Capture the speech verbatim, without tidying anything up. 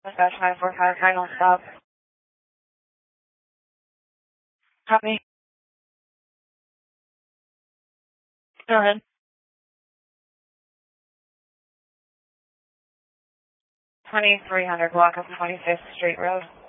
Dispatch nine four five, final stop. Copy. Go ahead. twenty-three hundred block of twenty-fifth Street Road.